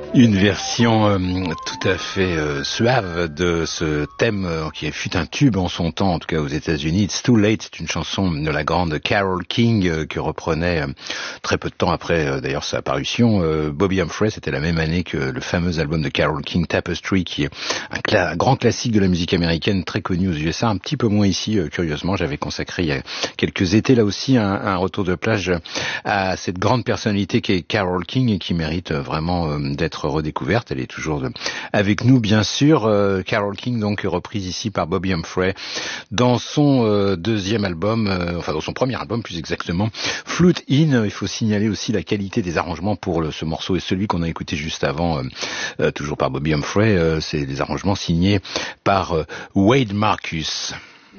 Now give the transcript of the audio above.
Une version tout à fait suave de ce thème qui fut un tube en son temps, en tout cas aux États-Unis. It's Too Late, c'est une chanson de la grande Carole King que reprenait très peu de temps après d'ailleurs sa parution Bobby Humphrey. C'était la même année que le fameux album de Carole King, Tapestry, qui est un grand classique de la musique américaine, très connu aux USA, un petit peu moins ici curieusement. J'avais consacré il y a quelques étés là aussi un retour de plage à cette grande personnalité qui est Carole King et qui mérite vraiment d'être redécouverte. Elle est toujours avec nous, bien sûr. Carole King, donc reprise ici par Bobby Humphrey dans son deuxième album, enfin dans son premier album plus exactement, Flute In. Il faut signaler aussi la qualité des arrangements pour ce morceau et celui qu'on a écouté juste avant, toujours par Bobby Humphrey. C'est des arrangements signés par Wade Marcus.